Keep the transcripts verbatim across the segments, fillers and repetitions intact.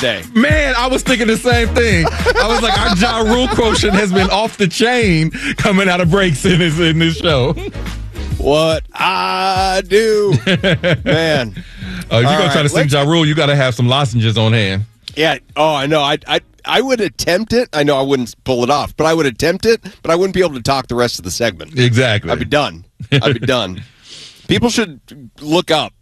day. Man, I was thinking the same thing. I was like, our Ja Rule quotient has been off the chain coming out of breaks in this, in this show. What I do, man. Uh, if you're going right, to try to sing Ja Rule, you got to have some lozenges on hand. Yeah. Oh, I know. I, I I would attempt it. I know I wouldn't pull it off, but I would attempt it, but I wouldn't be able to talk the rest of the segment. Exactly. I'd be done. I'd be done. People should look up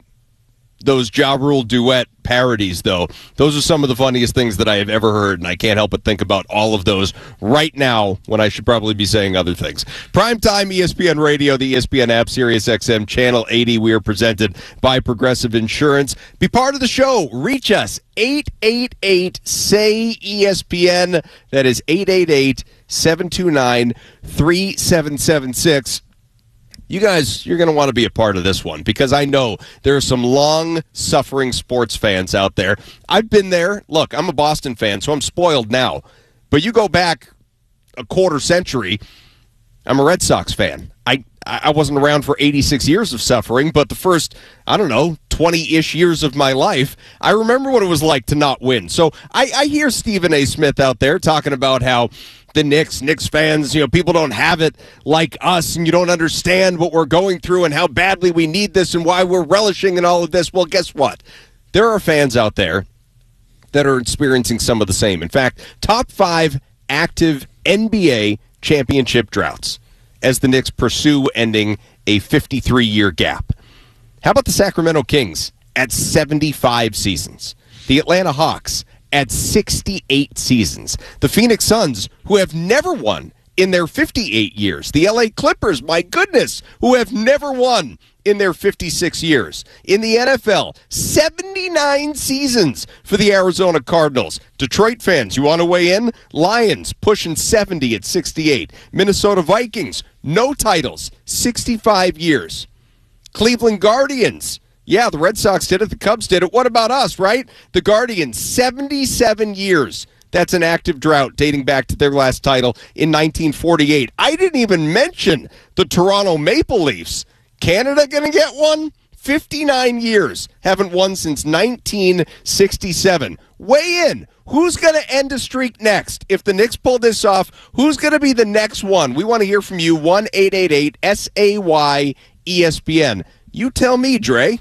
those Ja Rule duet parodies, though. Those are some of the funniest things that I have ever heard, and I can't help but think about all of those right now when I should probably be saying other things. Primetime E S P N Radio, the E S P N app, Sirius X M, Channel eighty. We are presented by Progressive Insurance. Be part of the show. Reach us, eight eight eight, S A Y, E S P N. That is eight eight eight, seven two nine, three seven seven six. You guys, you're going to want to be a part of this one because I know there are some long-suffering sports fans out there. I've been there. Look, I'm a Boston fan, so I'm spoiled now. But you go back a quarter century, I'm a Red Sox fan. I, I wasn't around for eighty-six years of suffering, but the first, I don't know, twenty-ish years of my life, I remember what it was like to not win. So I, I hear Stephen A. Smith out there talking about how the Knicks, Knicks fans, you know, people don't have it like us, and you don't understand what we're going through and how badly we need this and why we're relishing in all of this. Well, guess what? There are fans out there that are experiencing some of the same. In fact, top five active N B A championship droughts as the Knicks pursue ending a fifty-three-year gap. How about the Sacramento Kings at seventy-five seasons? The Atlanta Hawks at sixty-eight seasons. The Phoenix Suns, who have never won in their fifty-eight years. The L A Clippers, my goodness, who have never won in their fifty-six years. In the N F L, seventy-nine seasons for the Arizona Cardinals. Detroit fans, you want to weigh in? Lions pushing seventy at sixty-eight. Minnesota Vikings, no titles, sixty-five years. Cleveland Guardians, yeah, the Red Sox did it, the Cubs did it. What about us, right? The Guardians, seventy-seven years. That's an active drought dating back to their last title in nineteen forty-eight. I didn't even mention the Toronto Maple Leafs. Canada going to get one? fifty-nine years. Haven't won since nineteen sixty-seven. Weigh in. Who's going to end a streak next? If the Knicks pull this off, who's going to be the next one? We want to hear from you. one eight eight eight S A Y E S P N. You tell me, Dre.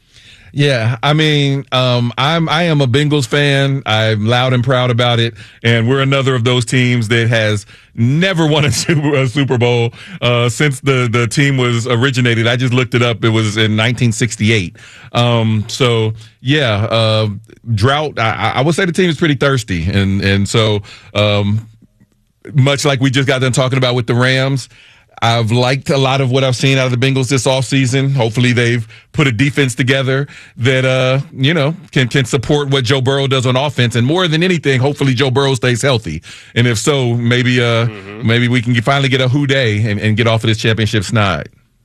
Yeah, I mean, um, I'm I am a Bengals fan. I'm loud and proud about it, and we're another of those teams that has never won a Super, a Super Bowl uh, since the the team was originated. I just looked it up; it was in nineteen sixty-eight. Um, so yeah, uh, drought. I, I would say the team is pretty thirsty, and and so um, much like we just got done talking about with the Rams. I've liked a lot of what I've seen out of the Bengals this offseason. Hopefully they've put a defense together that, uh, you know, can can support what Joe Burrow does on offense. And more than anything, hopefully Joe Burrow stays healthy. And if so, maybe uh, mm-hmm. maybe we can finally get a who day and, and get off of this championship snide.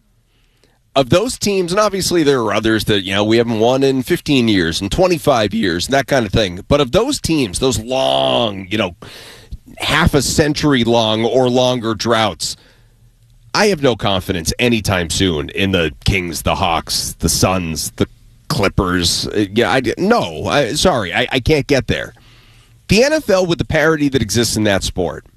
Of those teams, and obviously there are others that, you know, we haven't won in fifteen years and twenty-five years and that kind of thing. But of those teams, those long, you know, half a century long or longer droughts, I have no confidence anytime soon in the Kings, the Hawks, the Suns, the Clippers. Yeah, I no, I, sorry, I, I can't get there. The N F L, with the parity that exists in that sport,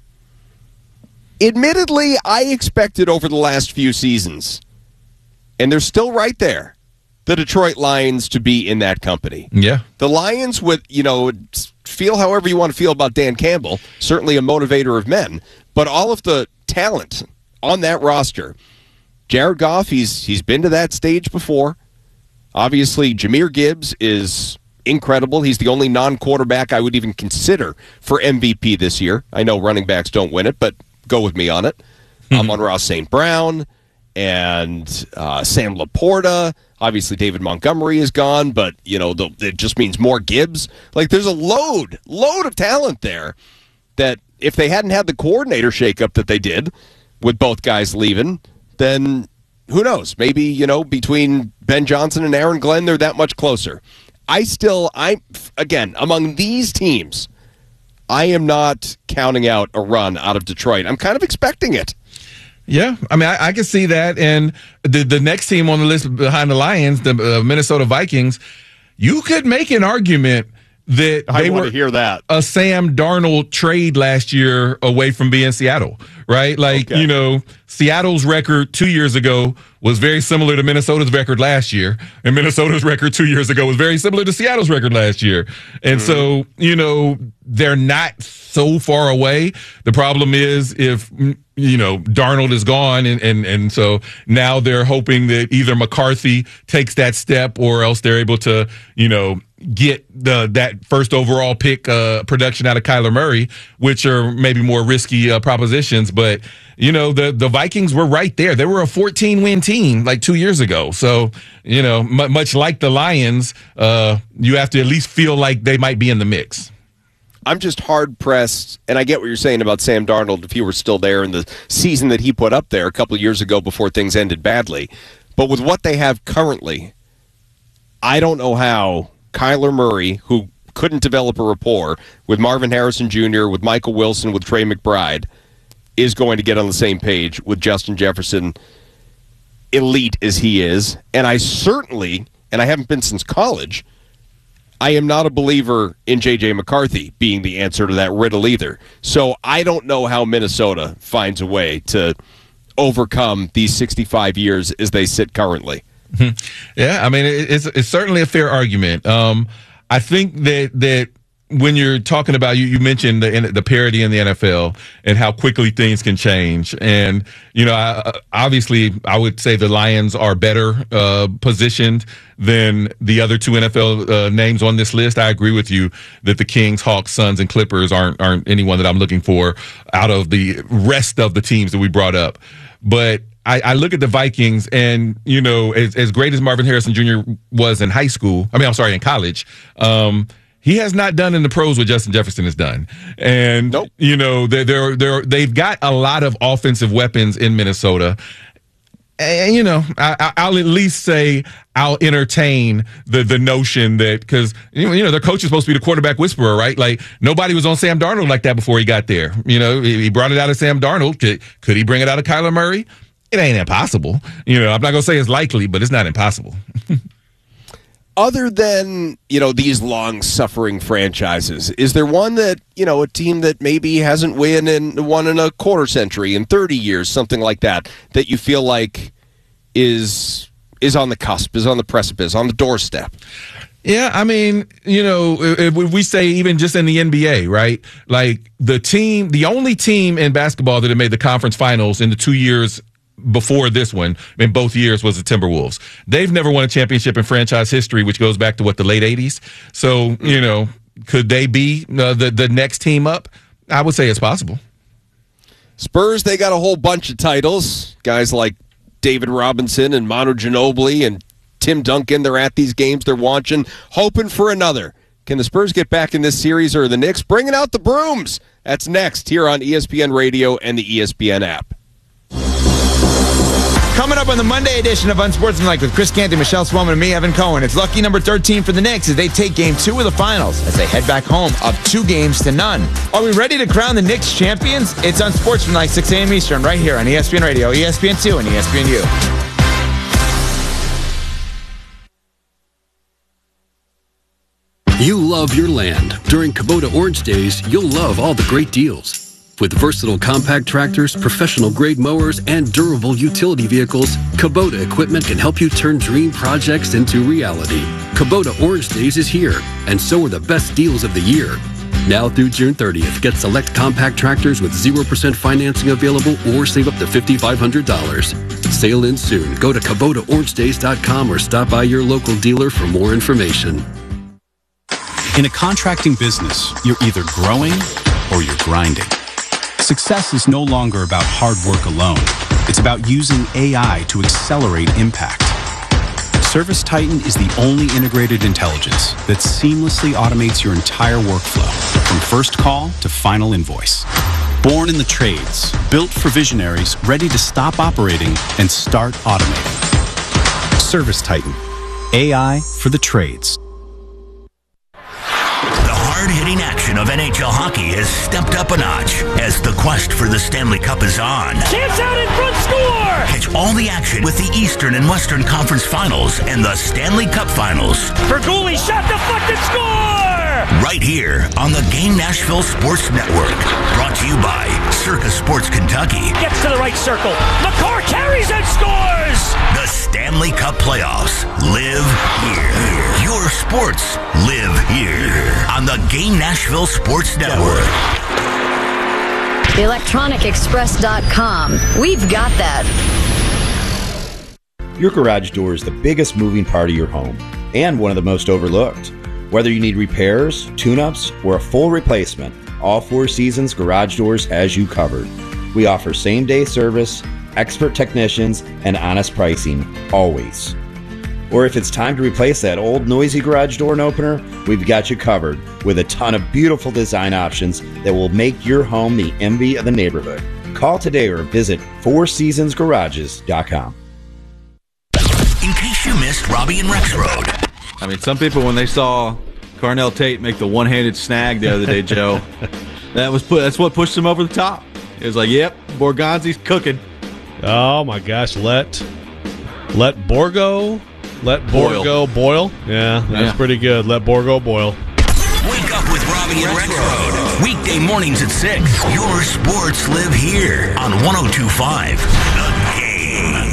admittedly, I expected over the last few seasons, and they're still right there, the Detroit Lions to be in that company. Yeah, the Lions, with you know, feel however you want to feel about Dan Campbell, certainly a motivator of men, but all of the talent on that roster. Jared Goff, he's he's been to that stage before. Obviously, Jahmyr Gibbs is incredible. He's the only non-quarterback I would even consider for M V P this year. I know running backs don't win it, but go with me on it. I'm on Ross Saint Brown and uh, Sam Laporta. Obviously, David Montgomery is gone, but you know the, it just means more Gibbs. Like there's a load, load of talent there that if they hadn't had the coordinator shakeup that they did, with both guys leaving, then who knows? Maybe, you know, between Ben Johnson and Aaron Glenn, they're that much closer. I still, I again, among these teams, I am not counting out a run out of Detroit. I'm kind of expecting it. Yeah, I mean, I, I can see that. And the, the next team on the list behind the Lions, the uh, Minnesota Vikings, you could make an argument that I they want were to hear that. a Sam Darnold trade last year away from being Seattle, right? Like, Okay. you know, Seattle's record two years ago was very similar to Minnesota's record last year, and Minnesota's record two years ago was very similar to Seattle's record last year. And mm-hmm. so, you know, they're not so far away. The problem is if, you know, Darnold is gone, and, and, and so now they're hoping that either McCarthy takes that step or else they're able to, you know, get the that first overall pick uh, production out of Kyler Murray, which are maybe more risky uh, propositions. But, you know, the, the Vikings were right there. They were a fourteen-win team like two years ago. So, you know, m- much like the Lions, uh, you have to at least feel like they might be in the mix. I'm just hard-pressed, and I get what you're saying about Sam Darnold if he were still there in the season that he put up there a couple of years ago before things ended badly. But with what they have currently, I don't know how Kyler Murray, who couldn't develop a rapport with Marvin Harrison Junior, with Michael Wilson, with Trey McBride, is going to get on the same page with Justin Jefferson, elite as he is. And I certainly, and I haven't been since college, I am not a believer in J J McCarthy being the answer to that riddle either. So I don't know how Minnesota finds a way to overcome these sixty-five years as they sit currently. Yeah, I mean, it's it's certainly a fair argument. Um, I think that that when you're talking about, you, you mentioned the the parity in the N F L and how quickly things can change. And, you know, I, obviously I would say the Lions are better uh, positioned than the other two N F L uh, names on this list. I agree with you that the Kings, Hawks, Suns, and Clippers aren't aren't anyone that I'm looking for out of the rest of the teams that we brought up. But I, I look at the Vikings, and, you know, as, as great as Marvin Harrison Junior was in high school, I mean, I'm sorry, in college, um, he has not done in the pros what Justin Jefferson has done. And, nope. you know, they're, they're, they're, they've got a lot of offensive weapons in Minnesota. And, you know, I, I'll at least say I'll entertain the the notion that, because, you know, their coach is supposed to be the quarterback whisperer, right? Like, nobody was on Sam Darnold like that before he got there. You know, he brought it out of Sam Darnold. Could, could he bring it out of Kyler Murray? It ain't impossible. You know, I'm not going to say it's likely, but it's not impossible. Other than, you know, these long-suffering franchises, is there one that, you know, a team that maybe hasn't won in won in a quarter century, in thirty years, something like that, that you feel like is is on the cusp, is on the precipice, on the doorstep? Yeah, I mean, you know, if we say even just in the N B A, right? Like, the team, the only team in basketball that had made the conference finals in the two years before this one, in both years, was the Timberwolves. They've never won a championship in franchise history, which goes back to, what, the late eighties? So, you know, could they be uh, the, the next team up? I would say it's possible. Spurs, they got a whole bunch of titles. Guys like David Robinson and Manu Ginobili and Tim Duncan, they're at these games, they're watching, hoping for another. Can the Spurs get back in this series, or the Knicks bringing out the brooms? That's next here on E S P N Radio and the E S P N app. Coming up on the Monday edition of Unsportsmanlike with Chris Canty, Michelle Swellman, and me, Evan Cohen. It's lucky number thirteen for the Knicks as they take game two of the finals as they head back home up two games to none. Are we ready to crown the Knicks champions? It's Unsportsmanlike, six a.m. Eastern, right here on E S P N Radio, E S P N two, and E S P N U. You love your land. During Kubota Orange Days, you'll love all the great deals. With versatile compact tractors, professional-grade mowers, and durable utility vehicles, Kubota equipment can help you turn dream projects into reality. Kubota Orange Days is here, and so are the best deals of the year. Now through June thirtieth, get select compact tractors with zero percent financing available or save up to five thousand five hundred dollars. Sale ends soon. Go to Kubota Orange Days dot com or stop by your local dealer for more information. In a contracting business, you're either growing or you're grinding. Success is no longer about hard work alone. It's about using A I to accelerate impact. ServiceTitan is the only integrated intelligence that seamlessly automates your entire workflow, from first call to final invoice. Born in the trades, built for visionaries ready to stop operating and start automating. ServiceTitan, A I for the trades. The hard-hitting action passion of N H L hockey has stepped up a notch as the quest for the Stanley Cup is on. Chance out in front, score! Catch all the action with the Eastern and Western Conference Finals and the Stanley Cup Finals. Berguli shot deflected, score! Right here on the Game Nashville Sports Network. Brought to you by Circa Sports Kentucky. Gets to the right circle. McCarr carries and scores! The Stanley Cup Playoffs live here. Your sports live here on the Game Nashville Sports Network. the electronic express dot com. We've got that. Your garage door is the biggest moving part of your home and one of the most overlooked. Whether you need repairs, tune-ups, or a full replacement, All Four Seasons Garage Doors has you covered. We offer same-day service, expert technicians, and honest pricing, always. Or if it's time to replace that old noisy garage door and opener, we've got you covered with a ton of beautiful design options that will make your home the envy of the neighborhood. Call today or visit four seasons garages dot com. In case you missed Robbie and Rex Road. I mean, some people, when they saw Carnell Tate make the one-handed snag the other day, Joe, that was put, that's what pushed him over the top. It was like, yep, Borgonzi's cooking. Oh, my gosh. Let let Borgo, let Borgo boil. boil. Yeah, that's Yeah. pretty good. Let Borgo boil. Wake up with Robbie and Rex Road. Weekday mornings at six. Your sports live here on one oh two point five. The Game.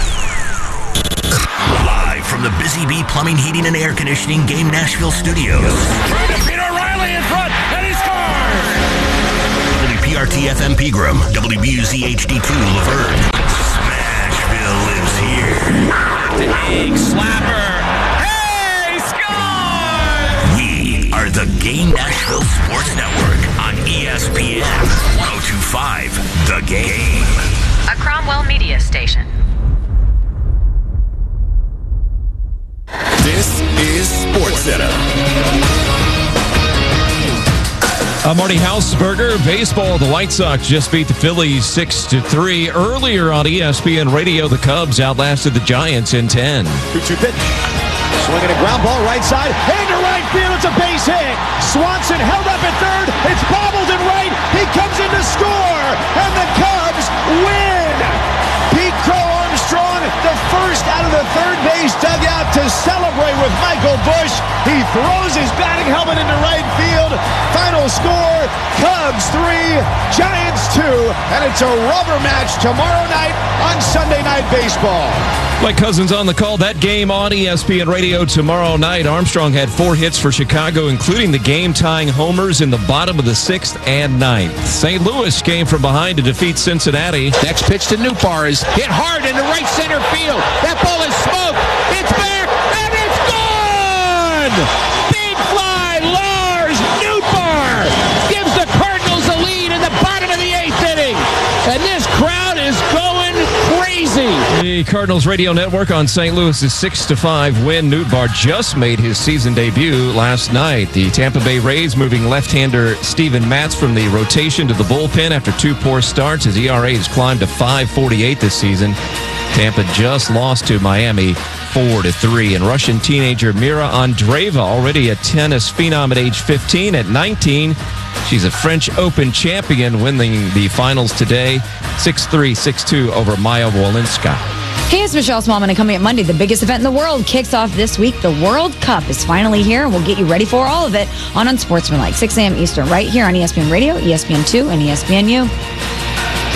Live from the Busy Bee Plumbing, Heating, and Air Conditioning Game Nashville Studios. Trying to beat O'Reilly in front, and he scores! W P R T F M Pegram, W B U Z H D two Laverne. Smashville lives here. Big slapper. Hey, scores! We are the Game Nashville Sports Network on E S P N one oh two point five. The Game. A Cromwell Media Station. This is SportsCenter. I'm Marty Hausberger. Baseball, the White Sox just beat the Phillies six to three. Earlier on E S P N Radio, the Cubs outlasted the Giants in ten. two two pitch. Swinging a ground ball right side. Into right field. It's a base hit. Swanson held up at third. It's bobbled in right. He comes in to score. And the Cubs win. Pete Crow Armstrong, the first out of the third base dugout to celebrate with Michael Busch. He throws his batting helmet into right field. Final score, Cubs three, Giants two, and it's a rubber match tomorrow night on Sunday Night Baseball. Mike Cousins on the call. That game on E S P N Radio tomorrow night. Armstrong had four hits for Chicago, including the game-tying homers in the bottom of the sixth and ninth. Saint Louis came from behind to defeat Cincinnati. Next pitch to Nootbaar is hit hard into right center field. That ball is smoked. It's back, and it's gone! Big fly, Lars Nootbaar gives the Cardinals a lead in the bottom of the eighth inning. And this crowd is going crazy. The Cardinals radio network on Saint Louis's six to five win. Nootbaar just made his season debut last night. The Tampa Bay Rays moving left-hander Steven Matz from the rotation to the bullpen after two poor starts. His E R A has climbed to five forty-eight this season. Tampa just lost to Miami four to three. And Russian teenager Mira Andreeva, already a tennis phenom at age fifteen. At nineteen, she's a French Open champion, winning the finals today, six three, six two over Maya Wolinska. Hey, it's Michelle Smallman, and coming up Monday, the biggest event in the world kicks off this week. The World Cup is finally here, and we'll get you ready for all of it on Unsportsmanlike, six a.m. Eastern, right here on E S P N Radio, E S P N two, and E S P N U.